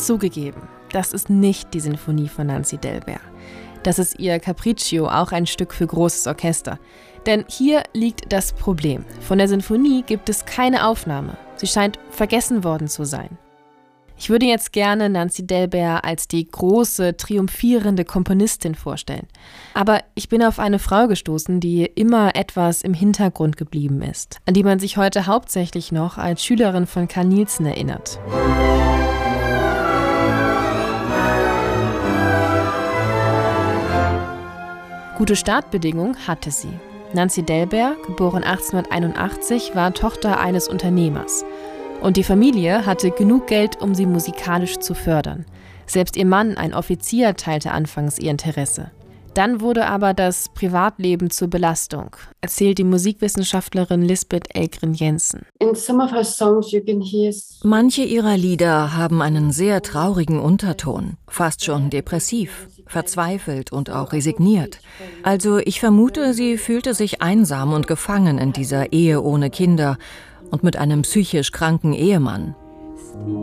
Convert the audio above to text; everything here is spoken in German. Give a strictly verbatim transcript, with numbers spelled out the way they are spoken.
Zugegeben, das ist nicht die Sinfonie von Nancy Delbert. Das ist ihr Capriccio, auch ein Stück für großes Orchester. Denn hier liegt das Problem. Von der Sinfonie gibt es keine Aufnahme. Sie scheint vergessen worden zu sein. Ich würde jetzt gerne Nancy Delbert als die große, triumphierende Komponistin vorstellen. Aber ich bin auf eine Frau gestoßen, die immer etwas im Hintergrund geblieben ist, an die man sich heute hauptsächlich noch als Schülerin von Carl Nielsen erinnert. Gute Startbedingungen hatte sie. Nancy Delbert, geboren achtzehnhunderteinundachtzig, war Tochter eines Unternehmers. Und die Familie hatte genug Geld, um sie musikalisch zu fördern. Selbst ihr Mann, ein Offizier, teilte anfangs ihr Interesse. Dann wurde aber das Privatleben zur Belastung, erzählt die Musikwissenschaftlerin Lisbeth Elgren-Jensen. Manche ihrer Lieder haben einen sehr traurigen Unterton, fast schon depressiv, verzweifelt und auch resigniert. Also ich vermute, sie fühlte sich einsam und gefangen in dieser Ehe ohne Kinder und mit einem psychisch kranken Ehemann.